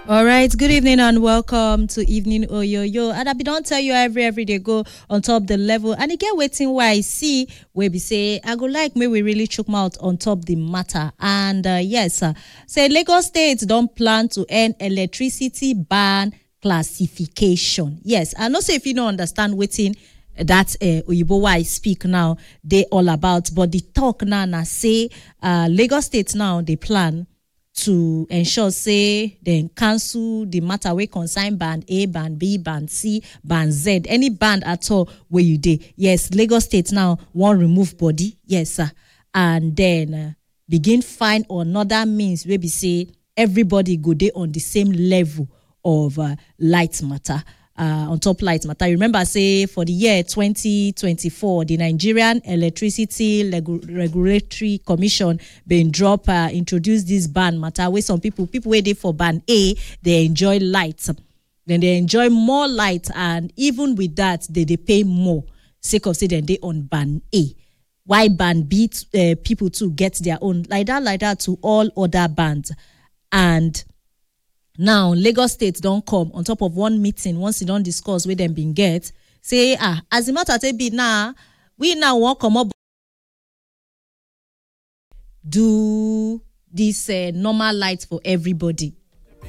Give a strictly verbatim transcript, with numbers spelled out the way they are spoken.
All right, good evening and welcome to Evening Oyoyo. And I be don't tell you every every day go on top the level. And you get waiting why I see where we say I go like me we really chook mouth on top the matter. And uh, yes, uh, say Lagos State don't plan to end electricity ban classification. Yes, I know say if you don't understand waiting that uh, Oyibo why I speak now they all about, but the talk now na say uh, Lagos State now they plan to ensure say then cancel the matter wey concern band A, band B, band C, band Z, any band at all where you dey. Yes, Lagos State now wan remove body, yes sir, and then uh, begin find another means wey be say everybody go dey on the same level of uh, light matter. Uh, on top light matter. Remember, say for the year twenty twenty-four, the Nigerian Electricity Regu- Regulatory Commission been drop uh, introduce this ban matter where some people people where they for ban A they enjoy light, then they enjoy more light, and even with that they they pay more sake of say then they on ban A. Why ban B uh, people to get their own like that like that to all other bands. And now, Lagos State don't come on top of one meeting once you don't discuss with them being get say ah as the matter say be now we now want come up do this uh, normal light for everybody.